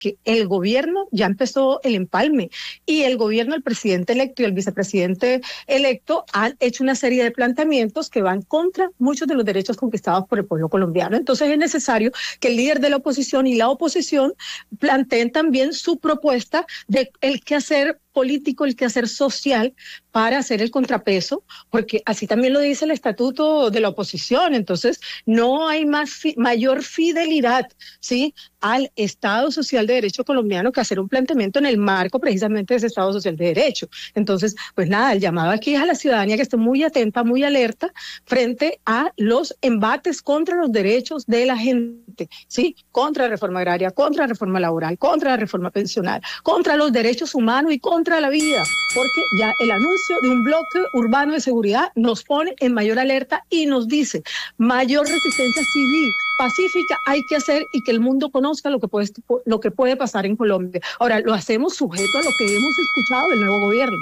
porque el gobierno ya empezó el empalme y el gobierno, el presidente electo y el vicepresidente electo han hecho una serie de planteamientos que van contra muchos de los derechos conquistados por el pueblo colombiano. Entonces es necesario que el líder de la oposición y la oposición planteen también su propuesta de el quehacer político, el quehacer social para hacer el contrapeso, porque así también lo dice el estatuto de la oposición. Entonces no hay mayor fidelidad, ¿sí?, al Estado Social de Derecho colombiano que hacer un planteamiento en el marco precisamente de ese Estado Social de Derecho. Entonces, pues nada, el llamado aquí es a la ciudadanía que esté muy atenta, muy alerta frente a los embates contra los derechos de la gente, ¿sí?, contra la reforma agraria, contra la reforma laboral, contra la reforma pensional, contra los derechos humanos y contra la vida, porque ya el anuncio de un bloque urbano de seguridad nos pone en mayor alerta y nos dice mayor resistencia civil, pacífica hay que hacer y que el mundo conozca lo que puede pasar en Colombia. Ahora, lo hacemos sujeto a lo que hemos escuchado del nuevo gobierno.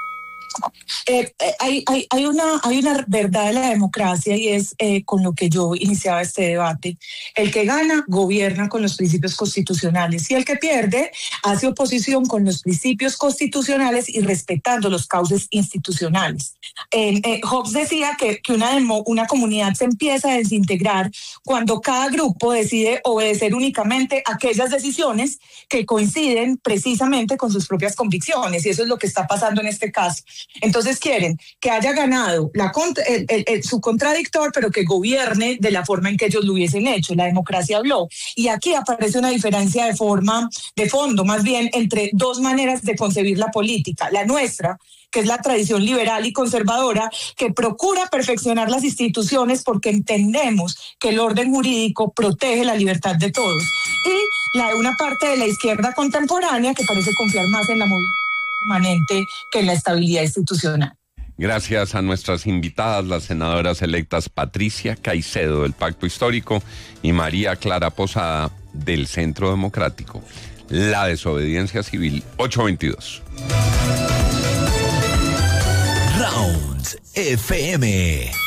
Hay una verdad de la democracia y es con lo que yo iniciaba este debate. El que gana gobierna con los principios constitucionales y el que pierde hace oposición con los principios constitucionales y respetando los cauces institucionales. Hobbes decía que una comunidad se empieza a desintegrar cuando cada grupo decide obedecer únicamente aquellas decisiones que coinciden precisamente con sus propias convicciones, y eso es lo que está pasando en este caso. Entonces quieren que haya ganado su contradictor, pero que gobierne de la forma en que ellos lo hubiesen hecho. La democracia habló. Y aquí aparece una diferencia de fondo, más bien, entre dos maneras de concebir la política. La nuestra, que es la tradición liberal y conservadora, que procura perfeccionar las instituciones porque entendemos que el orden jurídico protege la libertad de todos. Y la de una parte de la izquierda contemporánea, que parece confiar más en la movilidad permanente que en la estabilidad institucional. Gracias a nuestras invitadas, las senadoras electas Patricia Caicedo del Pacto Histórico y María Clara Posada del Centro Democrático. La desobediencia civil, 822. Rounds FM.